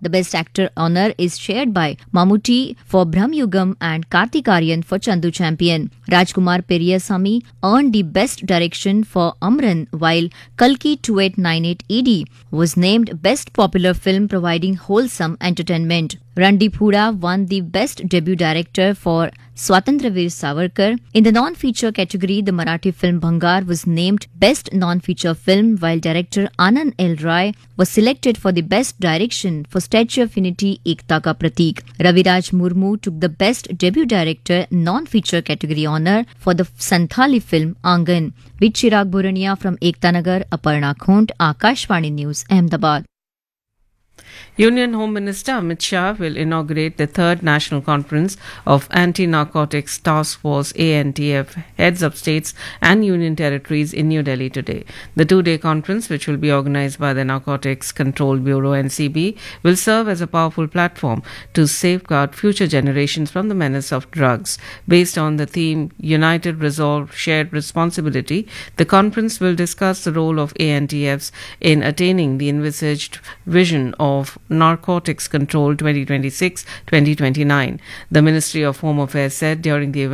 The Best Actor honour is shared by Mammootty for Brahmayugam and Karthik Aaryan for Chandu Champion. Rajkumar Periyasamy earned the Best Direction for Amran, while Kalki 2898 ED was named Best Popular Film providing wholesome entertainment. Randeep Hooda won the Best Debut Director for Swatantraveer Savarkar. In the non-feature category, the Marathi film Bhangar was named Best Non-Feature Film, while director Anand L. Rai was selected for the Best Direction for Statue of Unity Ekta Ka Pratik. Raviraj Murmu took the Best Debut Director non-feature category honour for the Santhali film Angan. With Chirag Burania from Ekta Nagar, Aparna Khont, Akashvani News, Ahmedabad. Union Home Minister Amit Shah will inaugurate the third National Conference of Anti-Narcotics Task Force ANTF heads of states and union territories in New Delhi today. The two-day conference, which will be organized by the Narcotics Control Bureau NCB, will serve as a powerful platform to safeguard future generations from the menace of drugs. Based on the theme United Resolve, Shared Responsibility, the conference will discuss the role of ANTFs in attaining the envisaged vision of Narcotics Control 2026-2029. The Ministry of Home Affairs said during the event